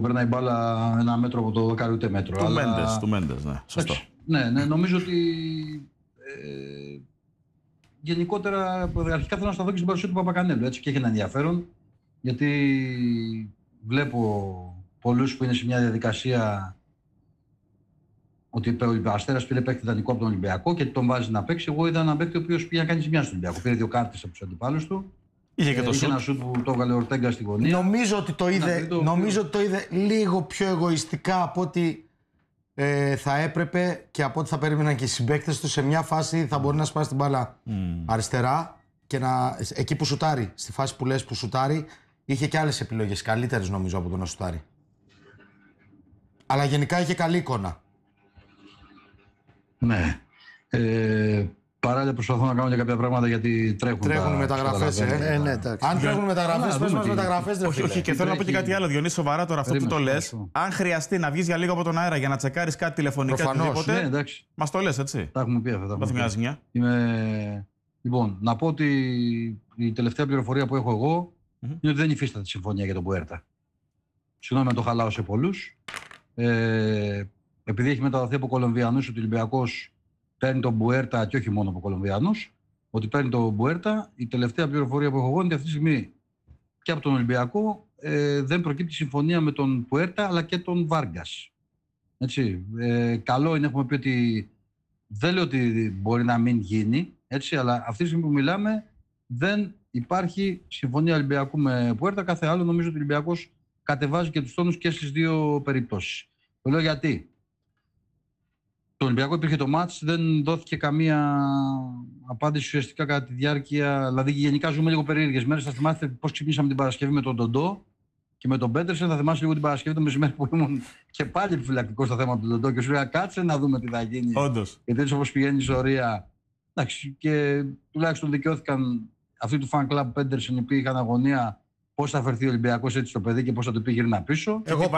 περνάει μπάλα ένα μέτρο από το δοκάρι ούτε μέτρο. Του Μέντες, ναι. Σωστό. Ναι, νομίζω ότι γενικότερα αρχικά θέλω να σταθώ και στην παρουσία του Παπακανέλου. Έτσι και έχει ένα ενδιαφέρον, γιατί βλέπω πολλούς που είναι σε μια διαδικασία ότι ο Αστέρας πήρε παίκτη δανεικό από τον Ολυμπιακό και τον βάζει να παίξει. Εγώ είδα έναν παίκτη ο οποίος πήγε να κάνει ζημιά στον Ολυμπιακό. Πήρε 2 κάρτες από τους αντιπάλους του. Είχε και είχε ένα σουτ που το έβγαλε ο Ορτέγκα στη γωνία. Νομίζω ότι το είδε λίγο πιο εγωιστικά από ότι θα έπρεπε και από ό,τι θα περίμεναν και οι συμπαίκτες του. Σε μια φάση θα μπορεί να σπάσει την μπάλα αριστερά και εκεί που σουτάρει, στη φάση που λες που σουτάρει, είχε και άλλες επιλογές καλύτερες νομίζω από το να σουτάρει. Αλλά γενικά είχε καλή εικόνα. Ναι. Παράλληλα προσπαθώ να κάνω και κάποια πράγματα γιατί τρέχουν οι μεταγραφές. Ναι, Αν τρέχουν μεταγραφές, πες μας μεταγραφές. Όχι, και θέλω να πω και κάτι άλλο, Διονύση, σοβαρά τώρα αυτό που το λες. Αν χρειαστεί να βγεις για λίγο από τον αέρα για να τσεκάρεις κάτι τηλεφωνικά ή οτιδήποτε, μας το λες, έτσι. Τα έχουμε πει αυτά. Δεν θυμιάζει μια. Λοιπόν, να πω ότι η τελευταία πληροφορία που έχω εγώ είναι ότι δεν υφίσταται συμφωνία για τον Πουέρτα. Συγγνώμη να το χαλάω σε πολλούς. Επειδή έχει μεταδοθεί από Κολομβιανούς ότι ο Ολυμπιακός παίρνει τον Πουέρτα και όχι μόνο από Κολομβιανούς, ότι παίρνει τον Πουέρτα, η τελευταία πληροφορία που έχω εγώ είναι ότι αυτή τη στιγμή και από τον Ολυμπιακό δεν προκύπτει συμφωνία με τον Πουέρτα αλλά και τον Βάργκας. Έτσι. Καλό είναι, έχουμε πει ότι δεν λέω ότι μπορεί να μην γίνει, έτσι, αλλά αυτή τη στιγμή που μιλάμε δεν υπάρχει συμφωνία Ολυμπιακού με Πουέρτα. Κάθε άλλο νομίζω ότι ο Ολυμπιακός κατεβάζει και τους τόνους και στις δύο περιπτώσεις. Το λέω γιατί. Το Ολυμπιακό υπήρχε το μάτς, δεν δόθηκε καμία απάντηση ουσιαστικά κατά τη διάρκεια. Δηλαδή, γενικά ζούμε λίγο περίεργες μέρες. Θα θυμάστε πώς ξυπνήσαμε την Παρασκευή με τον Ντοντό και με τον Πέντερσεν. Θα θυμάστε λίγο την Παρασκευή το μεσημέρι που ήμουν και πάλι επιφυλακτικό στο θέμα του Ντοντό και σου λέγα κάτσε να δούμε τι θα γίνει. Όντως. Γιατί έτσι όπως πηγαίνει η ιστορία. Εντάξει, και τουλάχιστον δικαιώθηκαν αυτοί του fan club Πέντερσεν οι οποίοι είχαν αγωνία πώς θα φερθεί ο Ολυμπιακός έτσι στο παιδί και πώς θα το πει γυρνά πίσω. Εγώ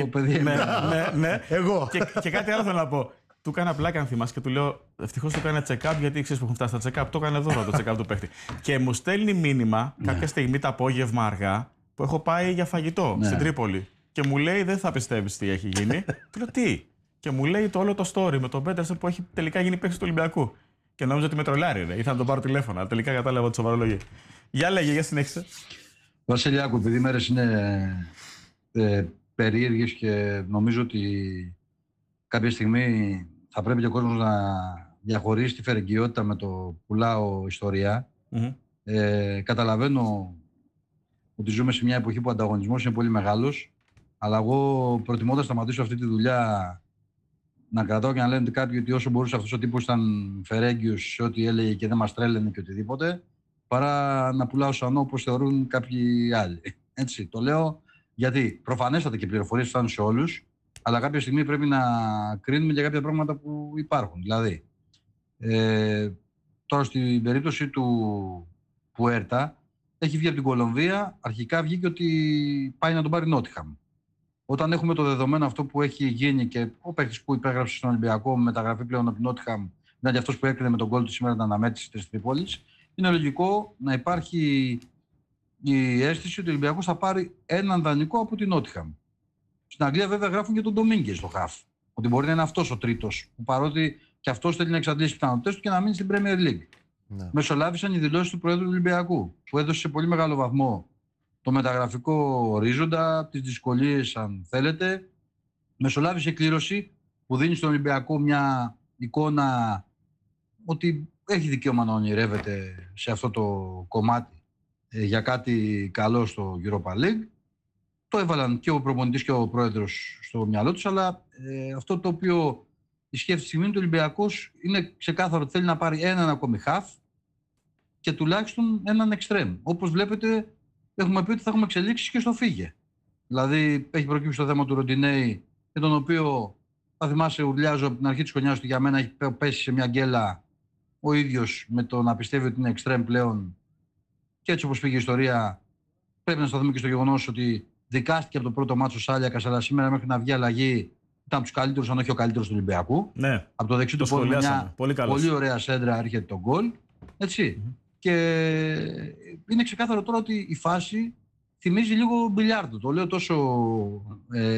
Ναι. Εγώ. Και κάτι άλλο θέλω να πω. Του έκανα πλάκα, αν θυμάσαι, και του λέω: ευτυχώς του έκανε check-up, γιατί ξέρεις που έχουν φτάσει στα check-up. Το έκανε δώρο το check-up του παίχτη. Και μου στέλνει μήνυμα κάποια στιγμή το απόγευμα αργά που έχω πάει για φαγητό στην Τρίπολη. Και μου λέει: δεν θα πιστεύεις τι έχει γίνει. Του λέω: τι. Και μου λέει το όλο το story με τον Πέντερσεν που έχει τελικά γίνει παίχτη του Ολυμπιακού. Και νόμιζα ότι με τρολάρει, ρε. Ήθελα να τον πάρω τηλέφωνο. Αλλά τελικά κατάλαβα τη σοβαρολογία. Για λέγε, για συνέχισε. Βασιλιάκου, επειδή οι μέρες είναι περίεργες και νομίζω ότι κάποια στιγμή θα πρέπει και ο κόσμος να διαχωρίσει τη φερεγγιότητα με το πουλάω ιστορία. Καταλαβαίνω ότι ζούμε σε μια εποχή που ο ανταγωνισμός είναι πολύ μεγάλος, αλλά εγώ προτιμώ να σταματήσω αυτή τη δουλειά να κρατάω και να λένε κάποιοι ότι όσο μπορούσε αυτός ο τύπος ήταν φερέγγιος σε ό,τι έλεγε και δεν μας τρέλαινε και οτιδήποτε, παρά να πουλάω σανό όπως θεωρούν κάποιοι άλλοι. Έτσι, το λέω γιατί προφανέστατα και οι πληροφορίες φτάνουν σε όλους, αλλά κάποια στιγμή πρέπει να κρίνουμε για κάποια πράγματα που υπάρχουν. Δηλαδή, τώρα στην περίπτωση του Πουέρτα, έχει βγει από την Κολομβία, αρχικά βγήκε ότι πάει να τον πάρει Νότιχαμ. Όταν έχουμε το δεδομένο αυτό που έχει γίνει και ο παίκτης που υπέγραψε στον Ολυμπιακό με μεταγραφή πλέον από την Νότιχαμ, ήταν και αυτός που έκρινε με τον γκολ του σήμερα την αναμέτρηση της Τρίπολης, είναι λογικό να υπάρχει η αίσθηση ότι ο Ολυμπιακός θα πάρει έναν δανεικό από την Νότιχαμ. Στην Αγγλία, βέβαια, γράφουν και τον Ντομίνγκε στο χαφ. Ότι μπορεί να είναι αυτός ο τρίτος, που παρότι και αυτός θέλει να εξαντλήσει τις πιθανότητες του και να μείνει στην Premier League. Ναι. Μεσολάβησαν οι δηλώσεις του Προέδρου του Ολυμπιακού, που έδωσε σε πολύ μεγάλο βαθμό το μεταγραφικό ορίζοντα, τις δυσκολίες, αν θέλετε. Μεσολάβησε η κλήρωση που δίνει στον Ολυμπιακό μια εικόνα ότι έχει δικαίωμα να ονειρεύεται σε αυτό το κομμάτι για κάτι καλό στο Europa League. Το έβαλαν και ο προπονητής και ο πρόεδρος στο μυαλό τους, αλλά αυτό το οποίο ισχύει αυτή τη στιγμή είναι ότι ο Ολυμπιακός είναι ξεκάθαρο ότι θέλει να πάρει έναν ακόμη χαφ και τουλάχιστον έναν εξτρέμ. Όπως βλέπετε, έχουμε πει ότι θα έχουμε εξελίξεις και στο φύγε. Δηλαδή, έχει προκύψει το θέμα του Ροντινέη, με τον οποίο θα θυμάσαι, ουρλιάζω από την αρχή της χρονιάς του, για μένα έχει πέσει σε μια γκέλα ο ίδιος με το να πιστεύει ότι είναι εξτρέμ πλέον. Και έτσι όπως πήγε η ιστορία, πρέπει να σταθούμε και στο γεγονός ότι δικάστηκε από το πρώτο μάτσο Σάλιακας, αλλά σήμερα μέχρι να βγει αλλαγή ήταν από τους καλύτερους, αν όχι ο καλύτερος του Ολυμπιακού. Ναι. Από το δεξί του πόδι μια πολύ ωραία σέντρα έρχεται το γκολ. Έτσι. Και είναι ξεκάθαρο τώρα ότι η φάση θυμίζει λίγο μπιλιάρντο. Το λέω τόσο